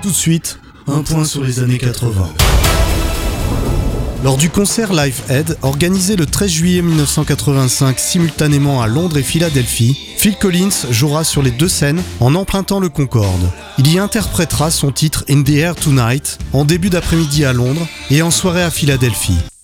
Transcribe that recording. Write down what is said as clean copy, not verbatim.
tout de suite, un point sur les années 80. Lors du concert Live Aid, organisé le 13 juillet 1985 simultanément à Londres et Philadelphie, Phil Collins jouera sur les deux scènes en empruntant le Concorde. Il y interprétera son titre In the Air Tonight en début d'après-midi à Londres et en soirée à Philadelphie.